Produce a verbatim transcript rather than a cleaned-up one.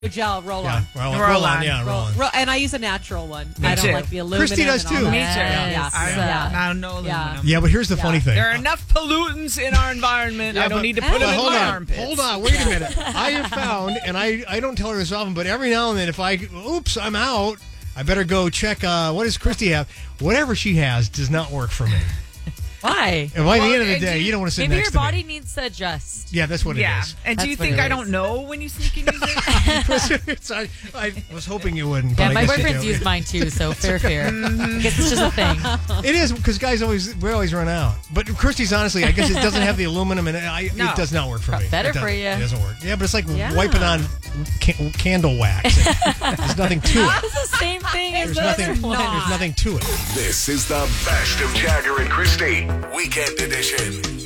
gel roll Yeah, on. roll, Roll roll on. on. Yeah, roll on. Roll, and I use a natural one. Me I don't too. like the aluminum. Christy does and all too. that. Me too. Yes. I don't, Yeah. I don't know aluminum. Yeah. Yeah, but here's the Yeah. funny thing. There are enough pollutants in our environment. Yeah, I don't but- need to Hey. put them But in hold my on, armpits. hold on, wait a minute. I have found, and I, I don't tell her this often, but every now and then if I, oops, I'm out, I better go check, uh, what does Christy have? Whatever she has does not work for me. Why? And by the Well, end of the and day, do you- you don't want to sit Maybe next your to body me. needs to adjust. Yeah, that's what Yeah. it is. And do you That's what think it I is. don't know when you sneak and use it? It's- I, I was hoping you wouldn't. But Yeah, I my guess you boyfriend's do. used mine too, so fair, fair. I guess it's just a thing. It is because guys always we always run out. But Christy's honestly, I guess it doesn't have the aluminum in it. I, No. It does not work for me. Better It doesn't- for you. It doesn't work. Yeah, but it's like Yeah. wiping on ca- candle wax. There's nothing to it. It's the same thing as There's the nothing. other one. There's nothing to it. This is the best of Jagger and Christy, Weekend Edition.